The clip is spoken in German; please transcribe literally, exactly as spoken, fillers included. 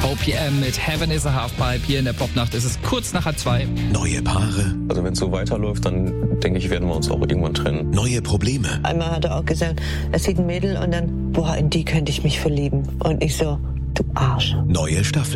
O P M mit Heaven is a Halfpipe. Hier in der Popnacht ist es kurz nach halb zwei. Neue Paare. Also wenn es so weiterläuft, dann denke ich, werden wir uns auch irgendwann trennen. Neue Probleme. Einmal hat er auch gesagt, er sieht ein Mädel und dann, boah, in die könnte ich mich verlieben. Und ich so, du Arsch. Neue Staffel.